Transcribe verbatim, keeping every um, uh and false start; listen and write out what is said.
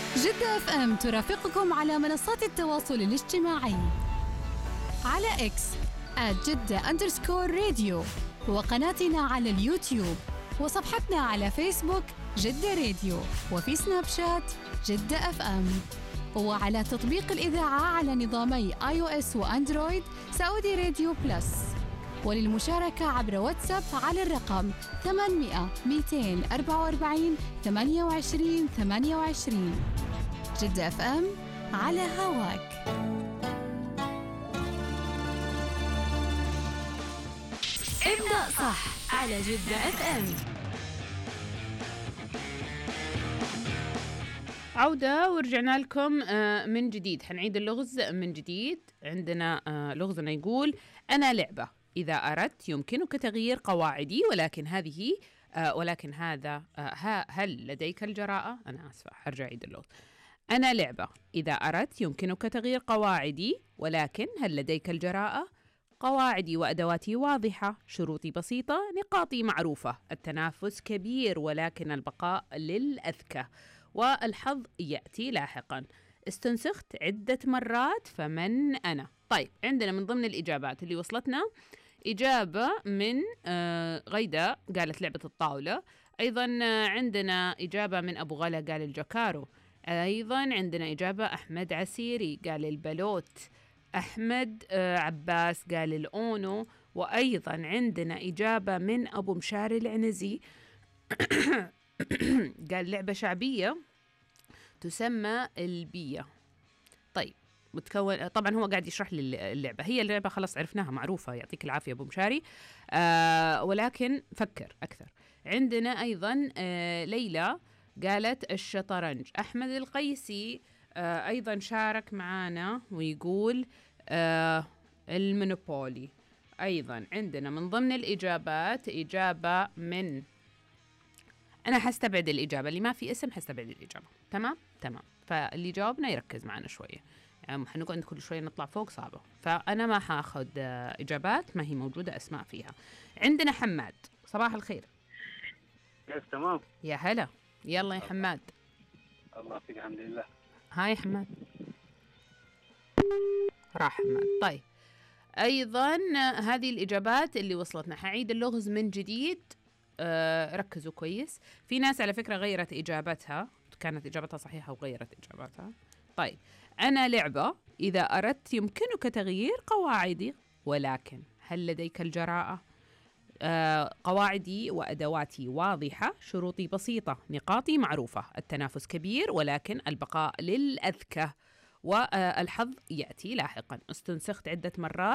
جدة اف ام ترافقكم على منصات التواصل الاجتماعي على اكس آت جدة أندرسكور راديو، وقناتنا على اليوتيوب، وصفحتنا على فيسبوك جدة راديو، وفي سناب شات جدة اف ام، وعلى تطبيق الإذاعة على نظامي آي أو إس وأندرويد سعودي راديو بلس. وللمشاركة عبر واتساب على الرقم ثمانمئة مئتين وأربعة وأربعين ثمانية وعشرين ثمانية وعشرين. جدة اف ام على هواك. ابدأ صح على جدة اف ام. عودة ورجعنا لكم من جديد. حنعيد اللغز من جديد. عندنا لغزنا يقول: أنا لعبة إذا أردت يمكنك تغيير قواعدي، ولكن هذه ولكن هذا هل لديك الجراءة؟ أنا آسفة، حرجع أعيد اللغز. أنا لعبة إذا أردت يمكنك تغيير قواعدي، ولكن هل لديك الجراءة؟ قواعدي وأدواتي واضحة، شروطي بسيطة، نقاطي معروفة، التنافس كبير ولكن البقاء للأذكى، والحظ يأتي لاحقا. استنسخت عدة مرات، فمن أنا؟ طيب، عندنا من ضمن الإجابات اللي وصلتنا إجابة من آه غيدة، قالت لعبة الطاولة. أيضا آه عندنا إجابة من أبو غلا، قال الجاكارو. أيضا عندنا إجابة أحمد عسيري، قال البلوت. أحمد آه عباس قال الأونو. وأيضا عندنا إجابة من أبو مشاري العنزي قال لعبة شعبية تسمى البية. طيب، متكون طبعا هو قاعد يشرح لي اللعبة. هي اللعبة خلاص عرفناها، معروفة، يعطيك العافية أبو مشاري. آه ولكن فكر أكثر. عندنا أيضا آه ليلى قالت الشطرنج. أحمد القيسي آه أيضا شارك معانا ويقول آه المونوبولي. أيضا عندنا من ضمن الإجابات إجابة من، أنا حستبعد الإجابة اللي ما في اسم، حستبعد الإجابة. تمام تمام. فاللي جاوبنا يركز معنا شوية، يعني حنقعد كل شوية نطلع فوق، صعبة. فأنا ما حاخذ إجابات ما هي موجودة أسماء فيها. عندنا حماد، صباح الخير. كيف؟ تمام. يا هلا، يلا يا حماد. الله فيك، الحمد لله. هاي حماد. راح حماد. طيب، أيضا هذه الإجابات اللي وصلتنا. حعيد اللغز من جديد. أه ركزوا كويس. في ناس على فكرة غيرت إجابتها، كانت إجابتها صحيحة وغيرت إجابتها. طيب، أنا لعبة إذا أردت يمكنك تغيير قواعدي، ولكن هل لديك الجراءة؟ آه قواعدي وأدواتي واضحة، شروطي بسيطة، نقاطي معروفة، التنافس كبير ولكن البقاء للأذكى، والحظ يأتي لاحقا. استنسخت عدة مرات